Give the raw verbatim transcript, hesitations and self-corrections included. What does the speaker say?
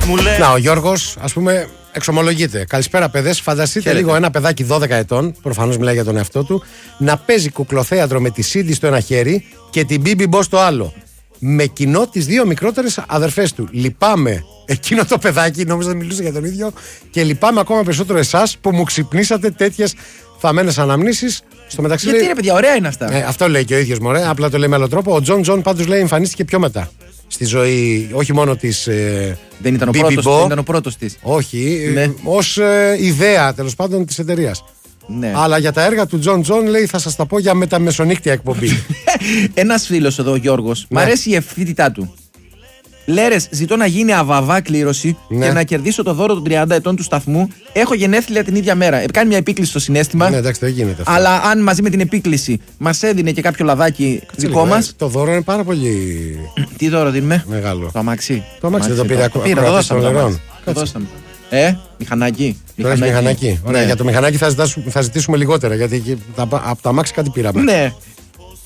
Να, ο Γιώργος, ας πούμε, εξομολογείται. Καλησπέρα, παιδες. Φανταστείτε Χαίρετε. λίγο ένα παιδάκι δώδεκα ετών, προφανώς μιλάει για τον εαυτό του, να παίζει κουκλοθέατρο με τη Σίντι στο ένα χέρι και την Μπίμπι Μπο στο άλλο. Με κοινό τις δύο μικρότερες αδερφές του. Λυπάμαι εκείνο το παιδάκι, νόμιζα να μιλούσε για τον ίδιο, και λυπάμαι ακόμα περισσότερο εσάς που μου ξυπνήσατε τέτοιες θαμμένες αναμνήσεις. Στο μεταξύ, γιατί λέει, ρε παιδιά, ωραία είναι αυτά. Ε, αυτό λέει και ο ίδιος, μωρέ, απλά το λέει με άλλο τρόπο. Ο Τζον Τζον πάντως λέει εμφανίστηκε πιο μετά στη ζωή, όχι μόνο της ε, δεν, ήταν ο πρώτος, δεν ήταν ο πρώτος της. Όχι, ναι. ε, ως ε, ιδέα τέλος πάντων της εταιρείας. Ναι. Αλλά για τα έργα του Τζον Τζον λέει θα σας τα πω για μεταμεσονύκτια εκπομπή. Ένας φίλος εδώ, ο Γιώργος, ναι. μ' αρέσει η ευθύτητά του. Λέρες, ζητώ να γίνει αβαβά κλήρωση ναι. και να κερδίσω το δώρο των τριάντα ετών του σταθμού. Έχω γενέθλια την ίδια μέρα. Κάνει μια επίκληση στο συναίσθημα. Ναι, εντάξει, δεν γίνεται αυτό. Αλλά αν μαζί με την επίκληση μας έδινε και κάποιο λαδάκι Κάτσε δικό λίγο, μας. ε, το δώρο είναι πάρα πολύ. Τι δώρο δίνουμε? Μεγάλο. Το αμάξι. Το αμάξι δεν το πήρε ακόμα. Το δώσαμε. Το δώσαμε. Ε, μηχανάκι. Μηχανάκι. Ωραία, ναι. Για το μηχανάκι θα, ζητάσου, θα ζητήσουμε λιγότερα γιατί από το αμάξι κάτι πήραμε. Ναι.